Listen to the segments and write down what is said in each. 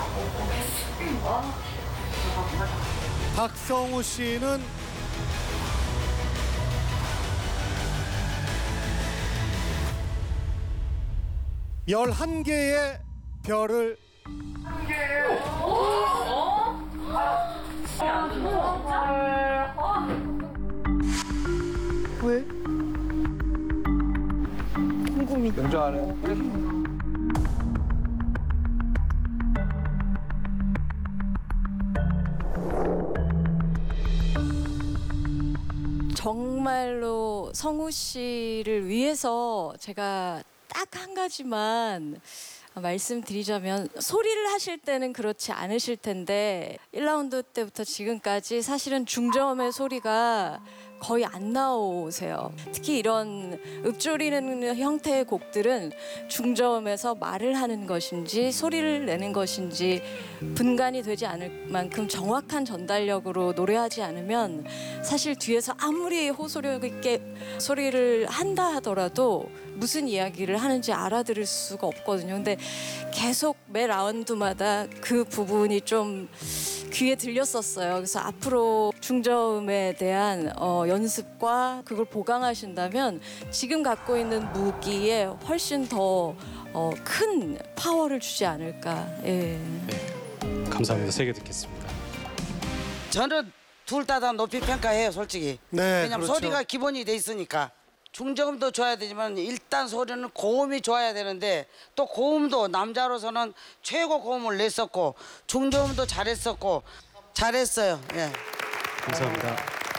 박성우 씨는 11개의 별을 왜? 궁금해. 명정하네. 정말로 성우 씨를 위해서 제가 딱 한 가지만 말씀드리자면, 소리를 하실 때는 그렇지 않으실 텐데 1라운드 때부터 지금까지 사실은 중저음의 소리가 거의 안 나오세요. 특히 이런 읊조리는 형태의 곡들은 중저음에서 말을 하는 것인지 소리를 내는 것인지 분간이 되지 않을 만큼 정확한 전달력으로 노래하지 않으면 사실 뒤에서 아무리 호소력 있게 소리를 한다 하더라도 무슨 이야기를 하는지 알아들을 수가 없거든요. 근데 계속 매 라운드마다 그 부분이 좀 귀에 들렸었어요. 그래서 앞으로 중저음에 대한 연습과 그걸 보강하신다면 지금 갖고 있는 무기에 훨씬 더 큰 파워를 주지 않을까. 예. 네, 감사합니다. 세게 듣겠습니다. 저는 둘 다 높이 평가해요, 솔직히. 네, 왜냐면 그렇죠. 소리가 기본이 돼 있으니까. 중저음도 좋아야 되지만 일단 소리는 고음이 좋아야 되는데, 또 고음도 남자로서는 최고 고음을 냈었고 중저음도 잘했었고 잘했어요. 예. 감사합니다.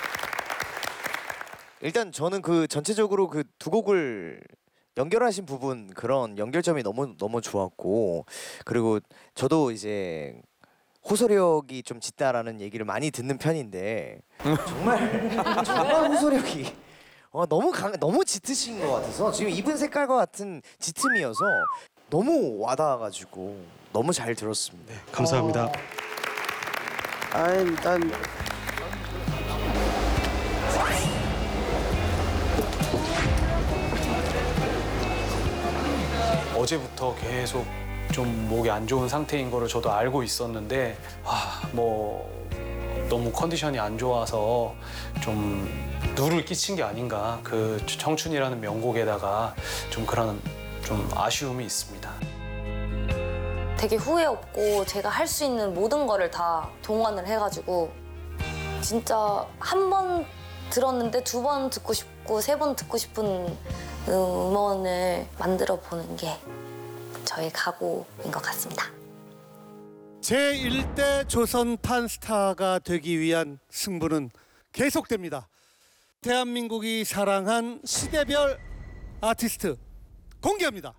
일단 저는 그 전체적으로 그 두 곡을 연결하신 부분, 그런 연결점이 너무 좋았고, 그리고 저도 이제 호소력이 좀 짙다라는 얘기를 많이 듣는 편인데 정말 호소력이 너무 짙으신 것 같아서, 지금 입은 색깔과 같은 짙음이어서 너무 와닿아가지고 너무 잘 들었습니다. 네, 감사합니다. 일단 어제부터 계속 좀 목이 안 좋은 상태인 거를 저도 알고 있었는데 너무 컨디션이 안 좋아서 좀 누를 끼친 게 아닌가, 그 청춘이라는 명곡에다가 좀 그런 좀 아쉬움이 있습니다. 되게 후회 없고 제가 할 수 있는 모든 거를 다 동원을 해가지고 진짜 한 번 들었는데 두 번 듣고 싶고 세 번 듣고 싶은 음원을 만들어 보는 게 저의 각오인 것 같습니다. 제1대 조선판 스타가 되기 위한 승부는 계속됩니다. 대한민국이 사랑한 시대별 아티스트 공개합니다.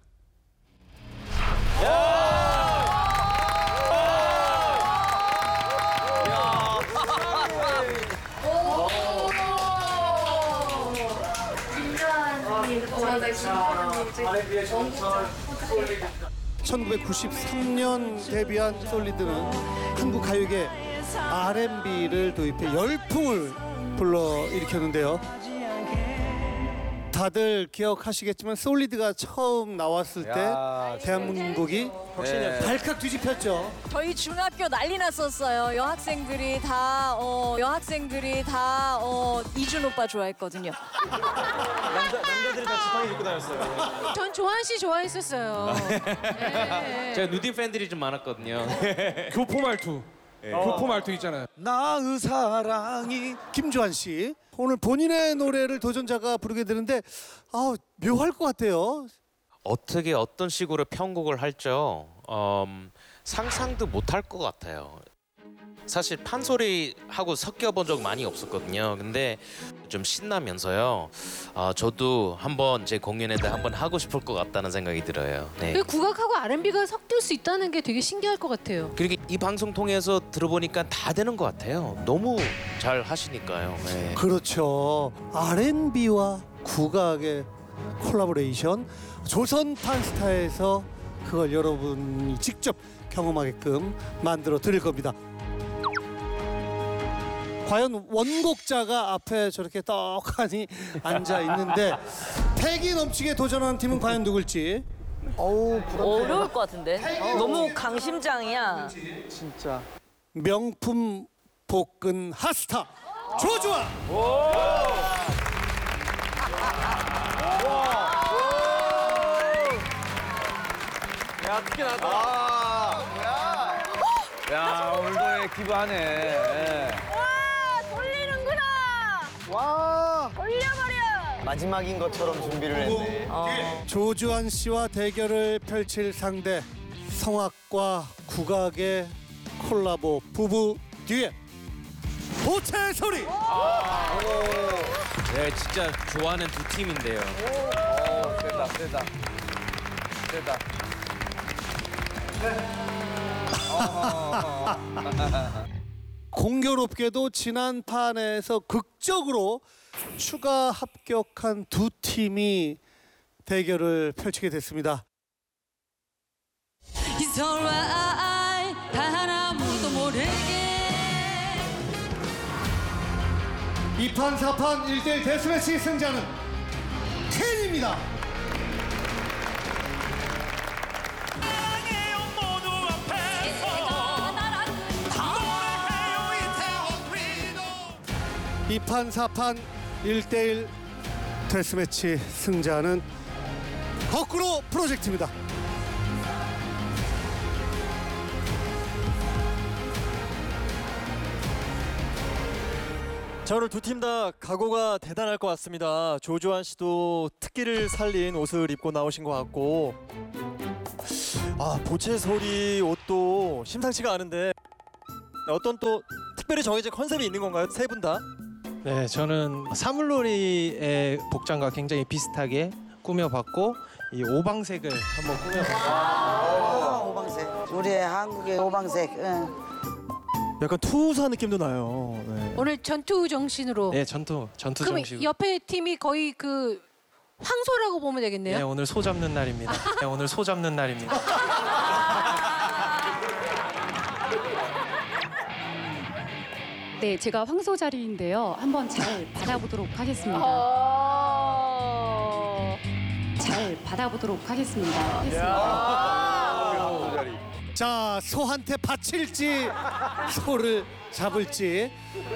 김주환님 1993년 데뷔한 솔리드는 한국 가요계 R&B를 도입해 열풍을 불러일으켰는데요. 다들 기억하시겠지만 솔리드가 처음 나왔을 때 대한민국이 발칵 뒤집혔죠. 저희 중학교 난리 났었어요. 여학생들이 다 이준 오빠 좋아했거든요. 남자들이 다 지팡이 입고 다녔어요. 전 조한 씨 좋아했었어요. 네. 제가 누디 팬들이 좀 많았거든요. 교포 말투. 교포 말투 있잖아요. 나의 사랑이. 김주환 씨, 오늘 본인의 노래를 도전자가 부르게 되는데 묘할 것 같아요. 어떻게 어떤 식으로 편곡을 할죠 상상도 못할 것 같아요. 사실 판소리하고 섞여본 적 많이 없었거든요. 근데 좀 신나면서요. 저도 한번 제 공연에다 한번 하고 싶을 것 같다는 생각이 들어요. 네. 그 국악하고 R&B가 섞일 수 있다는 게 되게 신기할 것 같아요. 그리고 이 방송 통해서 들어보니까 다 되는 것 같아요. 너무 잘 하시니까요. 네. 그렇죠. R&B와 국악의 콜라보레이션, 조선판 스타에서 그걸 여러분이 직접 경험하게끔 만들어 드릴 겁니다. 과연 원곡자가 앞에 저렇게 떡하니 앉아 있는데 패기 넘치게 도전하는 팀은 과연 누굴지 어려울 것 같은데. 너무 강심장이야. 진짜. 명품 복근 핫스타 조주환. 야, 특히 나다. 야, 오늘도 기부하네. 돌리는구나. 와. 돌려버려. 마지막인 것처럼 준비를 했네. 조주환 씨와 대결을 펼칠 상대 성악과 국악의 콜라보 부부 듀엣 보채 소리. 네, 진짜 좋아하는 두 팀인데요. 세다. 공교롭게도 지난 판에서 극적으로 추가 합격한 두 팀이 대결을 펼치게 됐습니다. It's alright 단 아무도 모르게 2판 4판 1대1 데스매치 승자는 켄입니다. 이 판 4판 1대1 데스매치 승자는 거꾸로 프로젝트입니다. 자, 오늘 두 팀 다 각오가 대단할 것 같습니다. 조주환 씨도 특기를 살린 옷을 입고 나오신 것 같고, 보채 소리 옷도 심상치가 않은데 어떤 또 특별히 정해진 컨셉이 있는 건가요? 세 분 다? 네, 저는 사물놀이의 복장과 굉장히 비슷하게 꾸며봤고 이 오방색을 한번 꾸며봤어요. 오방색. 우리의 한국의 오방색. 응. 약간 투우사 느낌도 나요. 네. 오늘 전투 정신으로. 네, 전투 그럼 정식으로. 옆에 팀이 거의 그 황소라고 보면 되겠네요. 네, 오늘 소 잡는 날입니다. 네, 오늘 소 잡는 날입니다. 네, 제가 황소 자리인데요. 한번 잘 받아보도록 하겠습니다. 잘 받아보도록 하겠습니다. 자, 소한테 바칠지 소를 잡을지.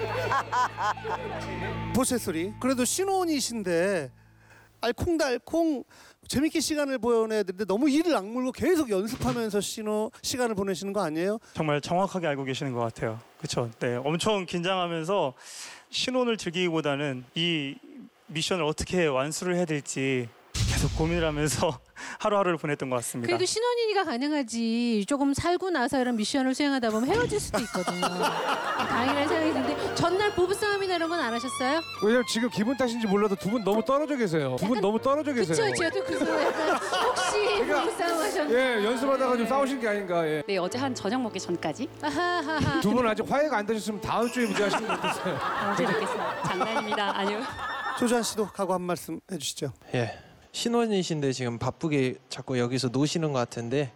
보채 소리. 그래도 신혼이신데 알콩달콩 재밌게 시간을 보내야 되는데 너무 이를 악물고 계속 연습하면서 시간을 보내시는 거 아니에요? 정말 정확하게 알고 계시는 것 같아요. 그렇죠? 네, 엄청 긴장하면서 신혼을 즐기기보다는 이 미션을 어떻게 완수를 해야 될지 계속 고민을 하면서 하루하루를 보냈던 것 같습니다. 그래도 신혼이니까 가능하지. 조금 살고 나서 이런 미션을 수행하다 보면 헤어질 수도 있거든요. 다행이라는 생각이 드는데 전날 부부싸움이나 이런 건 안 하셨어요? 왜냐면 지금 기분 탓인지 몰라도 두 분 너무 떨어져 계세요. 두 분 너무 떨어져 계세요. 그쵸, 저도 그래서 약간 혹시 부부싸움 하셨나요? 예, 연습하다가 좀 싸우신 게 아닌가. 예. 네, 어제 한 저녁 먹기 전까지. 아하하하. 두 분 아직 화해가 안 되셨으면 다음 주에 문제하시는 거 어떠세요? 언제 뵙겠습니다. 장난입니다. 아니요. 조주환 씨도 각오 한 말씀 해주시죠. 예, 신혼이신데 지금 바쁘게 자꾸 여기서 노시는 것 같은데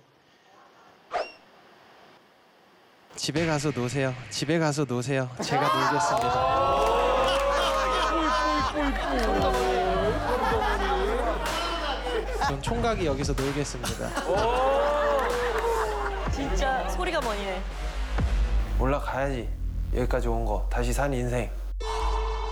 집에 가서 노세요. 집에 가서 노세요. 제가 놀겠습니다. 전 총각이 여기서 놀겠습니다. 진짜 소리가 머니네. 올라가야지. 여기까지 온 거 다시 산 인생.